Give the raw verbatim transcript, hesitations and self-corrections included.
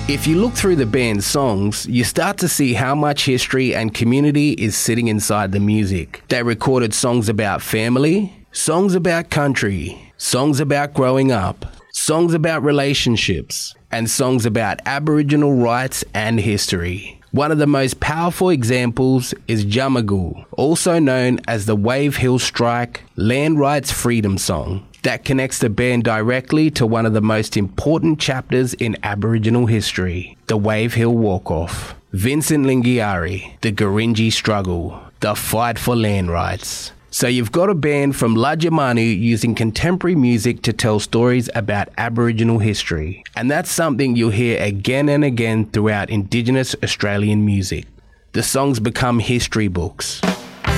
If you look through the band's songs, you start to see how much history and community is sitting inside the music. They recorded songs about family, songs about country, songs about growing up, songs about relationships, and songs about Aboriginal rights and history. One of the most powerful examples is Jamagul, also known as the Wave Hill Strike Land Rights Freedom Song, that connects the band directly to one of the most important chapters in Aboriginal history, the Wave Hill Walk-Off. Vincent Lingiari, the Gurindji Struggle, the fight for land rights. So you've got a band from Lajamanu using contemporary music to tell stories about Aboriginal history. And that's something you'll hear again and again throughout Indigenous Australian music. The songs become history books.